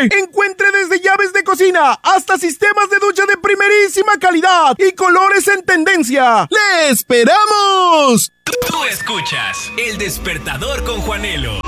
Encuentre desde llaves de cocina hasta sistemas de ducha de primerísima calidad y colores en tendencia. ¡Le esperamos! Tú escuchas El Despertador con Juanelo.